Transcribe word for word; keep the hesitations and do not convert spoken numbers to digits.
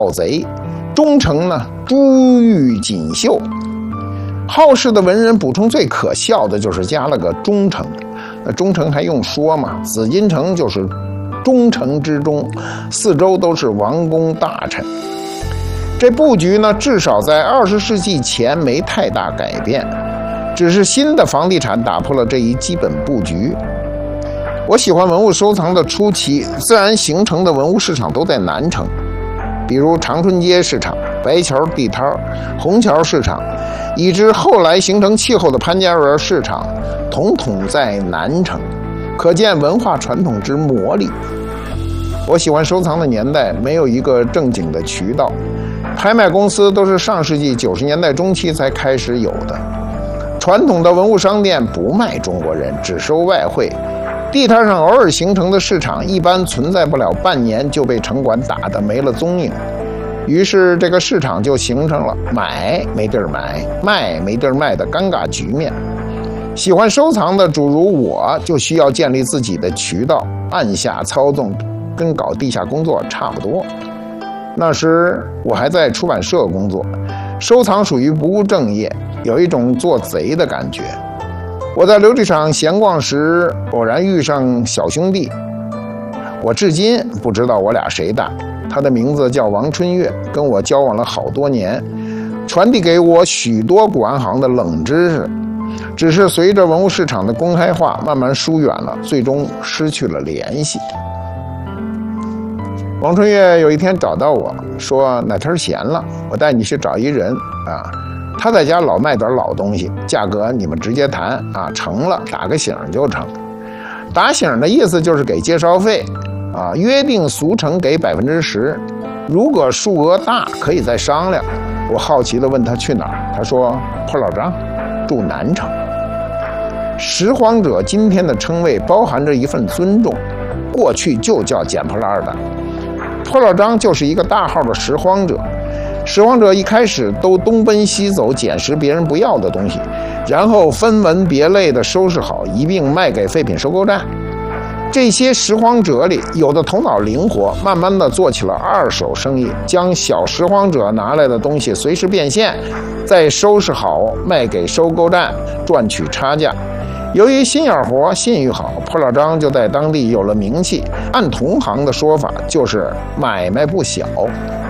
贼，忠诚呢珠玉锦绣。后世的文人补充最可笑的就是加了个忠诚，那忠诚还用说吗？紫禁城就是忠诚之中，四周都是王公大臣。这布局呢，至少在二十世纪前没太大改变，只是新的房地产打破了这一基本布局。我喜欢文物收藏的初期，自然形成的文物市场都在南城，比如长春街市场、白桥地摊、虹桥市场，以至后来形成气候的潘家园市场，统统在南城，可见文化传统之魔力。我喜欢收藏的年代没有一个正经的渠道，拍卖公司都是上世纪九十年代中期才开始有的。传统的文物商店不卖中国人，只收外汇。地摊上偶尔形成的市场，一般存在不了半年就被城管打得没了踪影。于是这个市场就形成了买没地儿买，卖没地儿卖的尴尬局面。喜欢收藏的诸如我，就需要建立自己的渠道，按下操纵，跟搞地下工作差不多。那时我还在出版社工作，收藏属于不务正业，有一种做贼的感觉。我在琉璃厂闲逛时，偶然遇上小兄弟，我至今不知道我俩谁大。他的名字叫王春月，跟我交往了好多年，传递给我许多古玩行的冷知识，只是随着文物市场的公开化，慢慢疏远了，最终失去了联系。王春月有一天找到我说，哪天闲了，我带你去找一人啊，他在家老卖点老东西，价格你们直接谈啊，成了打个醒就成。打醒的意思就是给介绍费啊，约定俗成给百分之十，如果数额大可以再商量。我好奇地问他去哪儿，他说破老张，住南城。拾荒者今天的称谓包含着一份尊重，过去就叫捡破烂的。破老张就是一个大号的拾荒者，拾荒者一开始都东奔西走捡拾别人不要的东西，然后分门别类的收拾好，一并卖给废品收购站。这些拾荒者里，有的头脑灵活，慢慢的做起了二手生意，将小拾荒者拿来的东西随时变现，再收拾好卖给收购站，赚取差价。由于心眼活，信誉好，破老张就在当地有了名气，按同行的说法就是买卖不小。